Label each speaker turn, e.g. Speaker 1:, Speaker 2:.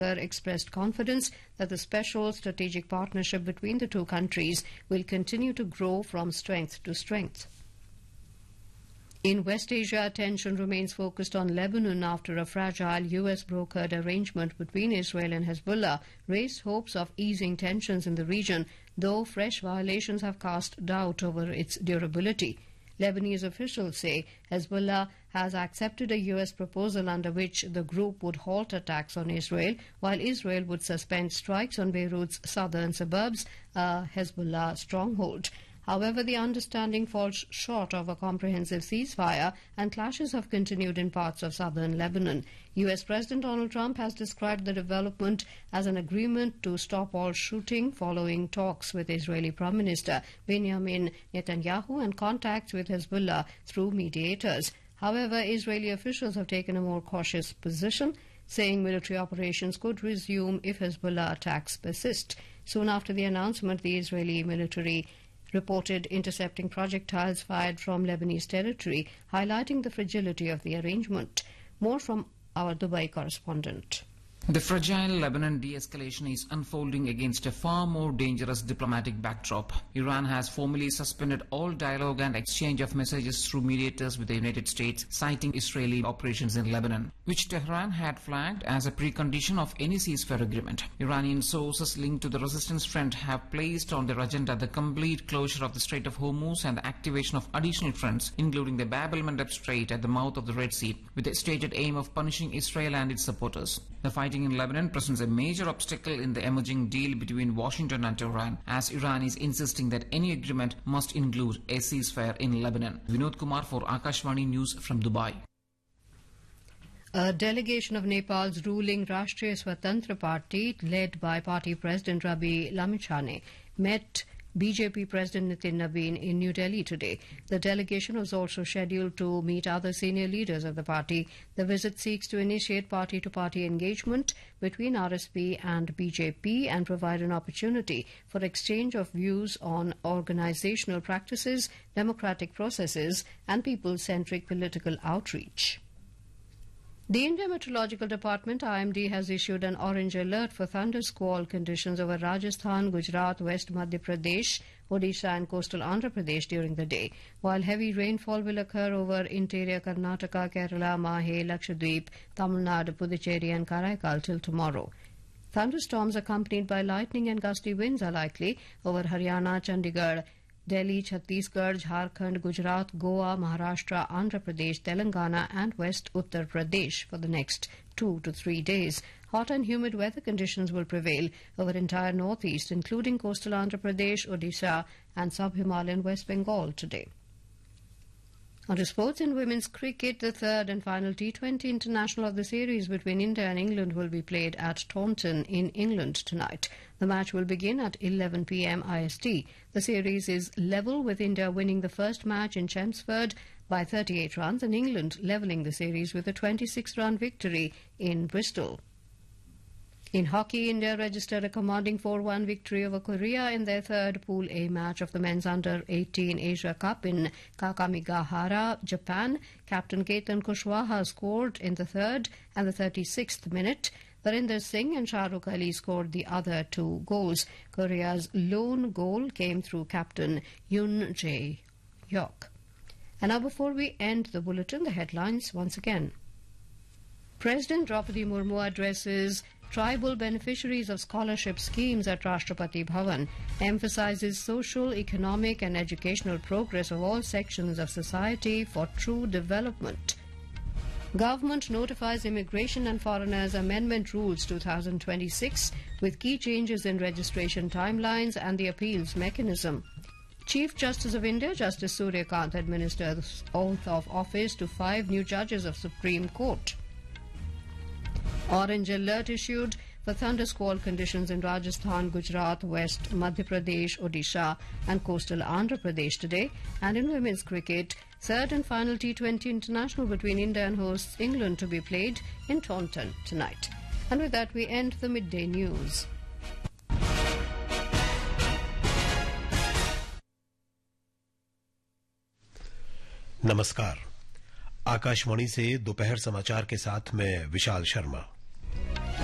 Speaker 1: expressed confidence that the special strategic partnership between the two countries will continue to grow from strength to strength. In West Asia, attention remains focused on Lebanon after a fragile US-brokered arrangement between Israel and Hezbollah raised hopes of easing tensions in the region, though fresh violations have cast doubt over its durability. Lebanese officials say Hezbollah has accepted a US proposal under which the group would halt attacks on Israel, while Israel would suspend strikes on Beirut's southern suburbs, a Hezbollah stronghold. However, the understanding falls short of a comprehensive ceasefire, and clashes have continued in parts of southern Lebanon. US President Donald Trump has described the development as an agreement to stop all shooting following talks with Israeli Prime Minister Benjamin Netanyahu and contacts with Hezbollah through mediators. However, Israeli officials have taken a more cautious position, saying military operations could resume if Hezbollah attacks persist. Soon after the announcement, the Israeli military reported intercepting projectiles fired from Lebanese territory, highlighting the fragility of the arrangement. More from our Dubai correspondent.
Speaker 2: The fragile Lebanon de-escalation is unfolding against a far more dangerous diplomatic backdrop. Iran has formally suspended all dialogue and exchange of messages through mediators with the United States, citing Israeli operations in Lebanon, which Tehran had flagged as a precondition of any ceasefire agreement. Iranian sources linked to the resistance front have placed on their agenda the complete closure of the Strait of Hormuz and the activation of additional fronts, including the Bab el-Mandeb Strait at the mouth of the Red Sea, with the stated aim of punishing Israel and its supporters. The fighting in Lebanon presents a major obstacle in the emerging deal between Washington and Tehran, as Iran is insisting that any agreement must include a ceasefire in Lebanon. Vinod Kumar for Akashvani News from Dubai.
Speaker 1: A delegation of Nepal's ruling Rashtriya Swatantra Party, led by party president Rabi Lamichhane, met BJP President Nitin Nabin in New Delhi today. The delegation was also scheduled to meet other senior leaders of the party. The visit seeks to initiate party-to-party engagement between RSP and BJP and provide an opportunity for exchange of views on organizational practices, democratic processes, and people-centric political outreach. The India Meteorological Department, IMD, has issued an orange alert for thunder squall conditions over Rajasthan, Gujarat, West Madhya Pradesh, Odisha and coastal Andhra Pradesh during the day, while heavy rainfall will occur over interior Karnataka, Kerala, Mahe, Lakshadweep, Tamil Nadu, Puducherry and Karaikal till tomorrow. Thunderstorms accompanied by lightning and gusty winds are likely over Haryana, Chandigarh, Delhi, Chhattisgarh, Jharkhand, Gujarat, Goa, Maharashtra, Andhra Pradesh, Telangana and West Uttar Pradesh for the next 2 to 3 days. Hot and humid weather conditions will prevail over entire northeast, including coastal Andhra Pradesh, Odisha and sub-Himalayan West Bengal today. On to sports. In women's cricket, the third and final T20 international of the series between India and England will be played at Taunton in England tonight. The match will begin at 11 p.m. IST. The series is level, with India winning the first match in Chelmsford by 38 runs and England levelling the series with a 26-run victory in Bristol. In hockey, India registered a commanding 4-1 victory over Korea in their third Pool A match of the men's Under-18 Asia Cup in Kakamigahara, Japan. Captain Ketan Kushwaha scored in the third and the 36th minute. Varinder Singh and Shahrukh Ali scored the other 2 goals. Korea's lone goal came through captain Yoon Jae-hyuk. And now, before we end the bulletin, the headlines once again. President Draupadi Murmu addresses tribal beneficiaries of scholarship schemes at Rashtrapati Bhavan, emphasizes social, economic and educational progress of all sections of society for true development. Government notifies Immigration and Foreigners Amendment Rules 2026 with key changes in registration timelines and the appeals mechanism. Chief Justice of India, Justice Surya Kant, administers oath of office to 5 new judges of Supreme Court. Orange alert issued for thunder squall conditions in Rajasthan, Gujarat, West Madhya Pradesh, Odisha and coastal Andhra Pradesh today. And in women's cricket, third and final T20 international between India and hosts England to be played in Taunton tonight. And with that, we end the midday news.
Speaker 3: नमस्कार। आकाशवाणी से दोपहर समाचार के साथ मैं विशाल शर्मा।